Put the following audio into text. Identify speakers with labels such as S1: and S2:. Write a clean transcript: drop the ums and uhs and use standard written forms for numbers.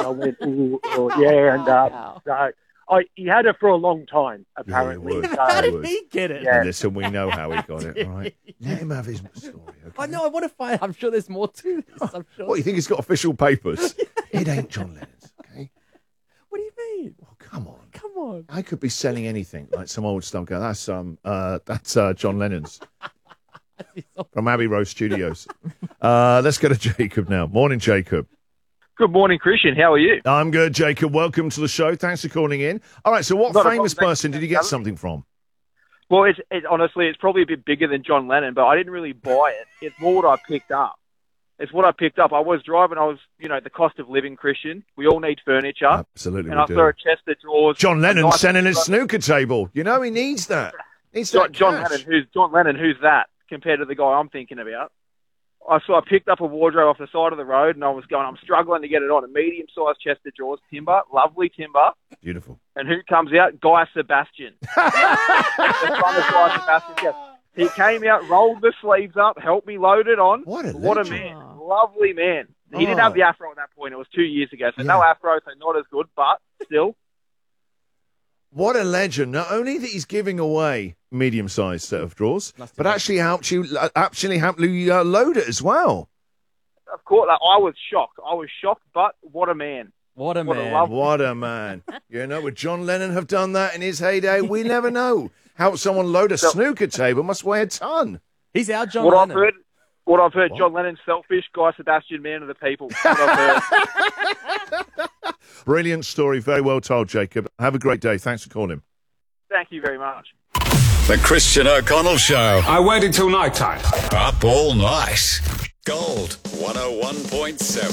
S1: I went, ooh, yeah, and he had it for a long time, apparently.
S2: Yeah,
S3: How did he get it?
S1: Yeah.
S2: Listen, we know how he got it, all right? Let him have his story, okay?
S3: I know, I want to find. I'm sure there's more to this. I'm sure.
S2: What, you think he's got official papers? It ain't John Lennon's, okay?
S3: What do you mean?
S2: Oh, come on.
S3: Come on.
S2: I could be selling anything, like some old stuff. Go, that's John Lennon's from Abbey Road Studios. Let's go to Jacob now. Morning, Jacob.
S4: Good morning, Christian. How are you?
S2: I'm good, Jacob. Welcome to the show. Thanks for calling in. All right, so what famous person did you get something from?
S4: Well, honestly, it's probably a bit bigger than John Lennon, but I didn't really buy it. It's more what I picked up. It's what I picked up. I was driving. The cost of living, Christian. We all need furniture.
S2: Absolutely,
S4: and I saw a chest of drawers.
S2: John Lennon selling his snooker table. You know, he needs that.
S4: John Lennon. Who's that compared to the guy I'm thinking about? I picked up a wardrobe off the side of the road, and I'm struggling to get it on. A medium-sized chest of drawers, timber, lovely timber.
S2: Beautiful.
S4: And who comes out? Guy Sebastian. The son of Guy Sebastian. Yes. He came out, rolled the sleeves up, helped me load it on. What a man. Lovely man. He didn't have the afro at that point. It was 2 years ago, so no afro, so not as good, but still.
S2: What a legend. Not only that he's giving away medium-sized set of drawers, but actually helped you load it as well.
S4: Of course, I was shocked, but what a man.
S3: What a man.
S2: You know, would John Lennon have done that in his heyday? We never know. How someone load a snooker table must weigh a ton.
S3: He's our John Lennon.
S4: What I've heard, John Lennon's selfish, Guy Sebastian, man of the people. What I've heard.
S2: Brilliant story. Very well told, Jacob. Have a great day. Thanks for calling.
S4: Thank you very much.
S5: The Christian O'Connell Show.
S6: I waited till night time.
S5: Up all night. Gold 101.7.